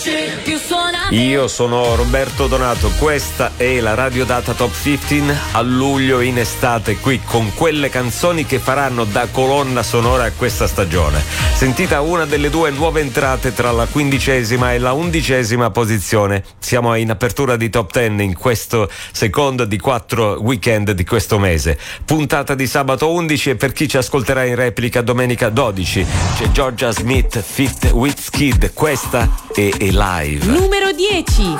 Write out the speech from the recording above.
più suonate. Io sono Roberto Donato, questa è la Radio Data Top 15 a luglio in estate, qui con quelle canzoni che faranno da colonna sonora a questa stagione. Sentita una delle due nuove entrate tra la 15ª e la 11ª posizione. Siamo in apertura di Top 10 in questo secondo di 4 weekend di questo mese. Puntata di sabato 11 e per chi ci ascolterà in replica domenica 12 c'è Georgia Smith feat. Wizkid, questa è Live. Numero 10.